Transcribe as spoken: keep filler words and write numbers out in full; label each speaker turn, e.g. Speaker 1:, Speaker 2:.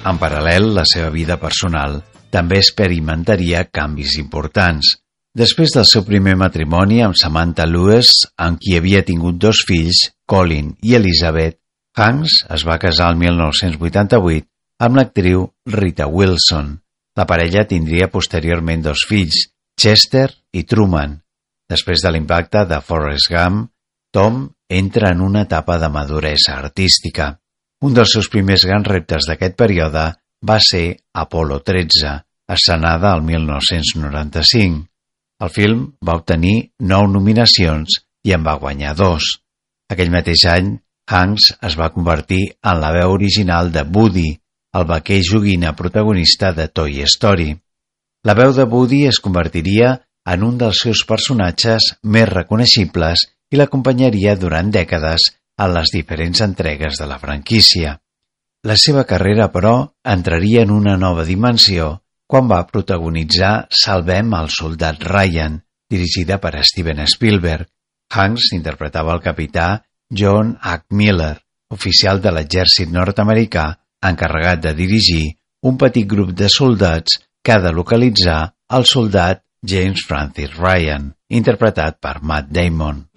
Speaker 1: En paral·lel, la seva vida personal també experimentaria canvis importants. Després del seu primer matrimoni amb Samantha Lewis, amb qui havia tingut dos fills, Colin i Elizabeth, Hanks es va casar el mil nou-cents vuitanta-vuit amb l'actriu Rita Wilson. La parella tindria posteriorment dos fills, Chester i Truman. Després de l'impacte de Forrest Gump, Tom entra en una etapa de maduresa artística. Un dels seus primers grans reptes d'aquest període va ser Apollo tretze, estrenada el mil nou-cents noranta-cinc. El film va obtenir nou nominacions i en va guanyar dos. Aquell mateix any, Hanks es va convertir en la veu original de Woody, el vaquer joguina protagonista de Toy Story. La veu de Woody es convertiria en un dels seus personatges més reconeixibles i l'acompanyaria durant dècades en les diferents entregues de la franquícia. La seva carrera, però, entraria en una nova dimensió quan va protagonitzar Salvem el soldat Ryan, dirigida per Steven Spielberg. Hanks interpretava el capità John H. Miller, oficial de l'exèrcit nord-americà encarregat de dirigir un petit grup de soldats que ha de localitzar el soldat James Francis Ryan, interpretat per Matt Damon.